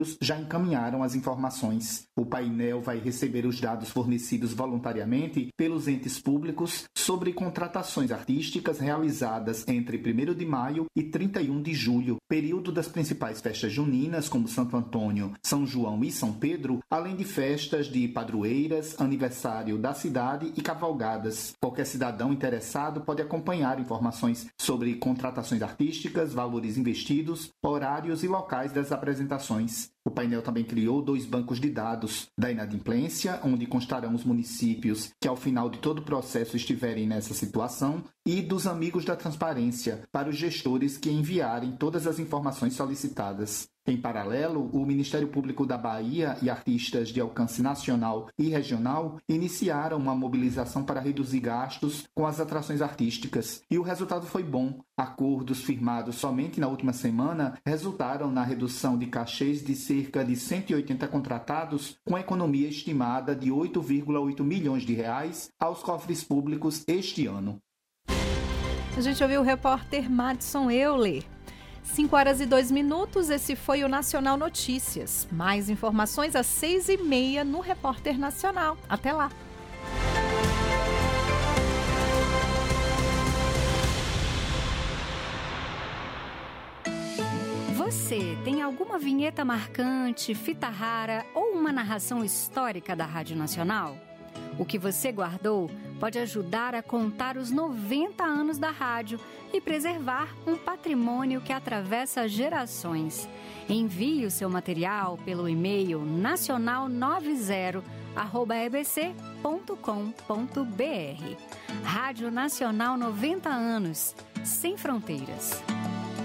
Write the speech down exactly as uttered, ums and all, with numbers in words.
já encaminharam as informações. O painel vai receber os dados fornecidos voluntariamente pelos entes públicos sobre contratações artísticas realizadas entre primeiro de maio e trinta e um de julho, período das principais festas juninas como Santo Antônio, São João e São Pedro, além de festas de padroeiras, aniversário da cidade e cavalgadas. Qualquer cidadão interessado pode acompanhar informações sobre contratações artísticas, valores investidos, horários e locais das apresentações. O painel também criou dois bancos de dados da inadimplência, onde constarão os municípios que ao final de todo o processo estiverem nessa situação, e dos amigos da transparência, para os gestores que enviarem todas as informações solicitadas. Em paralelo, o Ministério Público da Bahia e artistas de alcance nacional e regional iniciaram uma mobilização para reduzir gastos com as atrações artísticas. E o resultado foi bom. Acordos firmados somente na última semana resultaram na redução de cachês de cerca de cento e oitenta contratados, com economia estimada de oito vírgula oito milhões de reais aos cofres públicos este ano. A gente ouviu o repórter Madison Euler. cinco horas e dois minutos, esse foi o Nacional Notícias. Mais informações às seis e meia no Repórter Nacional. Até lá! Você tem alguma vinheta marcante, fita rara ou uma narração histórica da Rádio Nacional? O que você guardou pode ajudar a contar os noventa anos da rádio e preservar um patrimônio que atravessa gerações. Envie o seu material pelo e-mail nacional noventa arroba e b c ponto com ponto b r. Rádio Nacional noventa anos, sem fronteiras.